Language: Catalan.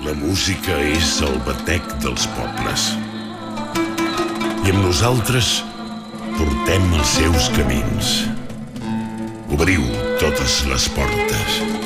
La música és el batec dels pobles. I amb nosaltres portem els seus camins. Obriu totes les portes.